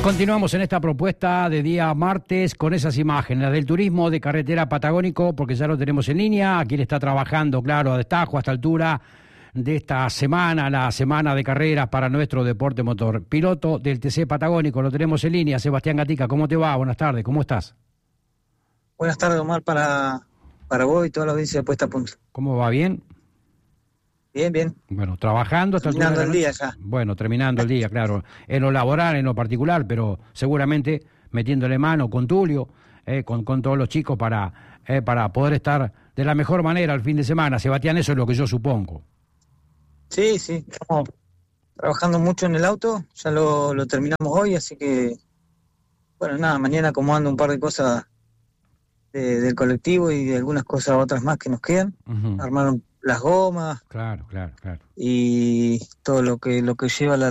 Continuamos en esta propuesta de día martes con esas imágenes del turismo de carretera patagónico, porque ya lo tenemos en línea. Aquí le está trabajando, claro, a destajo a esta altura de esta semana, la semana de carreras para nuestro deporte motor. Piloto del TC Patagónico, lo tenemos en línea. Sebastián Gatica, ¿cómo te va? Buenas tardes, ¿cómo estás? Buenas tardes, Omar, para vos y toda la audiencia de Puesta a Punto. ¿Cómo va? ¿Bien? Bien, bien. Bueno, trabajando hasta terminando el día ya. Bueno, terminando el día, claro. En lo laboral, en lo particular, pero seguramente metiéndole mano con Tulio, con todos los chicos para poder estar de la mejor manera el fin de semana. Sebastián, eso es lo que yo supongo. Sí, estamos trabajando mucho en el auto, ya lo terminamos hoy, así que, bueno, nada, mañana acomodando un par de cosas del colectivo y de algunas cosas otras más que nos quedan. Uh-huh. Armaron las gomas. Claro. Y todo lo que lleva la